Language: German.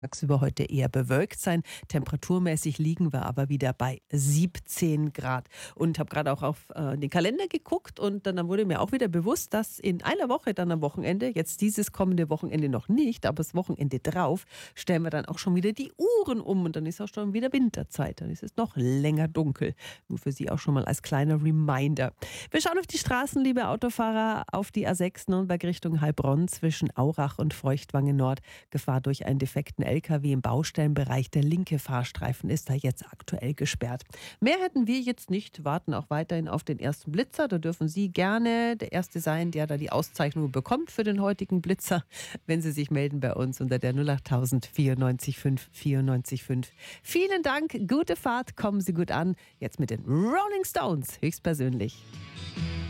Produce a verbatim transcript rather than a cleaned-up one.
Tagsüber heute eher bewölkt sein. Temperaturmäßig liegen wir aber wieder bei siebzehn Grad. Und habe gerade auch auf äh, den Kalender geguckt und dann wurde mir auch wieder bewusst, dass in einer Woche dann am Wochenende, jetzt dieses kommende Wochenende noch nicht, aber das Wochenende drauf, stellen wir dann auch schon wieder die Uhren um und dann ist auch schon wieder Winterzeit. Dann ist es noch länger dunkel. Nur für Sie auch schon mal als kleiner Reminder. Wir schauen auf die Straßen, liebe Autofahrer, auf die A sechs Nürnberg Richtung Heilbronn zwischen Aurach und Feuchtwangen Nord. Gefahr durch einen defekten L K W im Baustellenbereich. Der linke Fahrstreifen ist da jetzt aktuell gesperrt. Mehr hätten wir jetzt nicht, warten auch weiterhin auf den ersten Blitzer. Da dürfen Sie gerne der Erste sein, der da die Auszeichnung bekommt für den heutigen Blitzer, wenn Sie sich melden bei uns unter der null acht tausend vierundneunzig fünf vierundneunzig fünf. Vielen Dank, gute Fahrt, kommen Sie gut an. Jetzt mit den Rolling Stones, höchstpersönlich.